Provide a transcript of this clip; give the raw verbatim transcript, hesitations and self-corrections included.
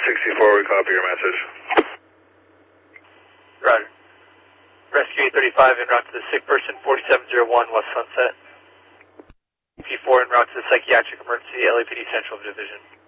sixty-four, we copy your message. Roger. Rescue eight thirty-five en route to the sick person, forty-seven oh one West Sunset. P four en route to the psychiatric emergency, L A P D Central Division.